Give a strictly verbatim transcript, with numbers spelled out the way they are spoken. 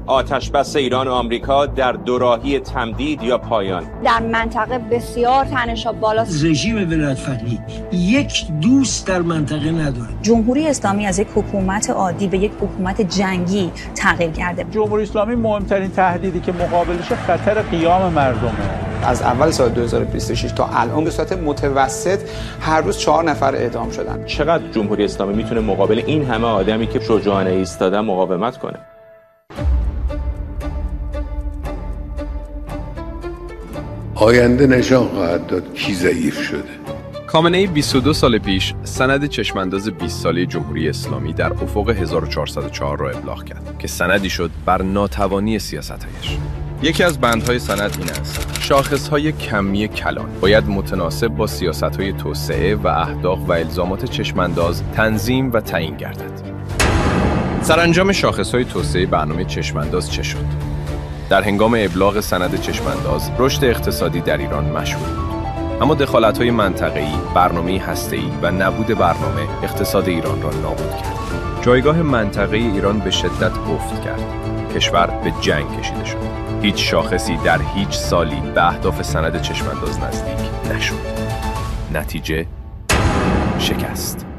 آتش‌بس ایران و آمریکا در دوراهی تمدید یا پایان. در منطقه بسیار تنش‌ها بالاست. رژیم ولایت‌فقیه یک دوست در منطقه نداره. جمهوری اسلامی از یک حکومت عادی به یک حکومت جنگی تغییر کرده. جمهوری اسلامی مهمترین تهدیدی که مقابلش خطر قیام مردمه. از اول سال دو هزار و بیست و شش تا الان به صورت متوسط هر روز چهار نفر اعدام شدن. چقدر جمهوری اسلامی میتونه مقابل این همه آدمی که شجاعانه ایستادن مقاومت کنه؟ آینده نشان خواهد داد کی ضعیف شده. خامنه‌ای بیست و دو سال پیش سند چشمانداز بیست ساله جمهوری اسلامی در افق هزار و چهارصد و چهار را ابلاغ کرد که سندی شد بر ناتوانی سیاست‌هایش. یکی از بندهای سند این است: شاخص‌های کمی کلان باید متناسب با سیاست‌های توسعه و اهداف و الزامات چشمانداز تنظیم و تعیین گردد. سرانجام شاخص‌های توسعه برنامه چشمانداز چه شد؟ در هنگام ابلاغ سند چشمانداز، رشد اقتصادی در ایران مشهود بود. اما دخالت‌های منطقه‌ای، برنامه هسته‌ای و نبود برنامه اقتصاد ایران را نابود کرد. جایگاه منطقه‌ای ایران به شدت افت کرد. کشور به جنگ کشیده شد. هیچ شاخصی در هیچ سالی به اهداف سند چشمانداز نزدیک نشد. نتیجه: شکست.